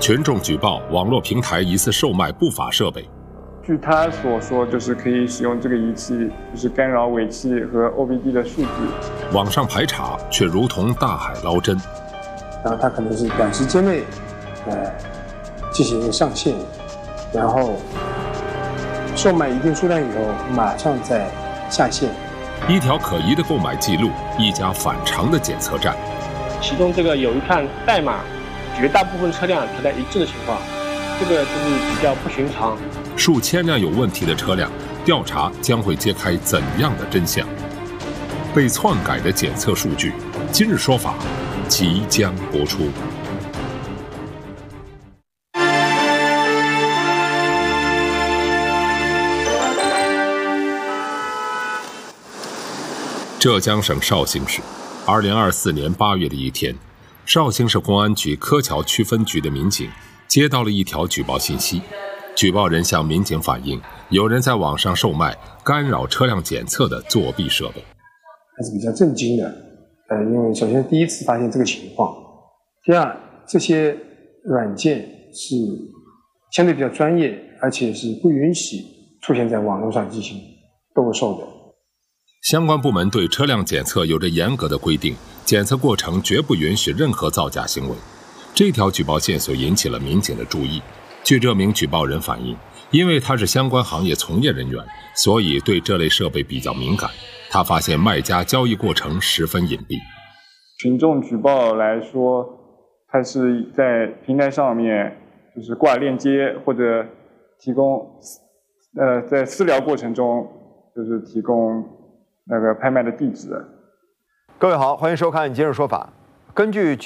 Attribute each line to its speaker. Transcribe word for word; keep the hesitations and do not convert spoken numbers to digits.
Speaker 1: 群众举报网络平台疑似售卖不法设备。
Speaker 2: 据他所说，就是可以使用这个仪器，就是干扰尾气和 O B D 的数据。
Speaker 1: 网上排查却如同大海捞针。
Speaker 3: 然后他可能是短时间内，呃，进行一个上线，然后售卖一定数量以后，马上再下线。
Speaker 1: 一条可疑的购买记录，一家反常的检测站。
Speaker 4: 其中这个有一看代码，绝大部分车辆处在一致的情况，这个就是比较不寻常。
Speaker 1: 数千辆有问题的车辆，调查将会揭开怎样的真相？被篡改的检测数据，今日说法即将播出。浙江省绍兴市，二零二四年八月的一天，绍兴市公安局柯桥区分局的民警接到了一条举报信息。举报人向民警反映，有人在网上售卖干扰车辆检测的作弊设备。
Speaker 3: 还是比较震惊的，呃，因为首先第一次发现这个情况，第二，这些软件是相对比较专业，而且是不允许出现在网络上进行兜售的。
Speaker 1: 相关部门对车辆检测有着严格的规定，检测过程绝不允许任何造假行为。这条举报线索引起了民警的注意。据这名举报人反映，因为他是相关行业从业人员，所以对这类设备比较敏感。他发现卖家交易过程十分隐蔽。
Speaker 2: 群众举报来说，他是在平台上面就是挂链接，或者提供呃在私聊过程中就是提供那个拍卖的地址。
Speaker 5: 各位好，欢迎收看《今日说法》。根据